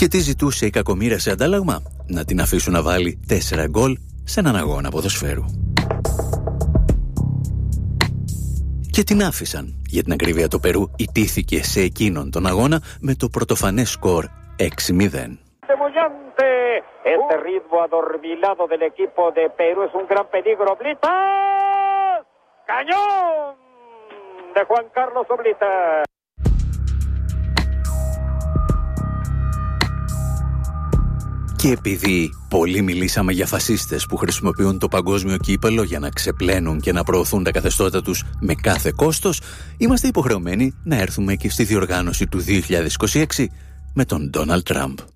Και τι ζητούσε η κακομοίρα σε αντάλλαγμα? Να την αφήσουν να βάλει 4 γκολ σε έναν αγώνα ποδοσφαίρου. Και την άφησαν. Για την ακρίβεια, το Περού ιτήθηκε σε εκείνον τον αγώνα με το πρωτοφανές σκορ 6-0. Este ritmo adormilado del equipo de Perú es un gran peligro. Oblitas, cañón de Juan Carlos Oblitas. Και επειδή πολύ μιλήσαμε για φασίστες που χρησιμοποιούν το παγκόσμιο κύπελλο για να ξεπλένουν και να προωθούν τα καθεστώτα τους με κάθε κόστος, είμαστε υποχρεωμένοι να έρθουμε και στη διοργάνωση του 2026 με τον Ντόναλντ Τραμπ.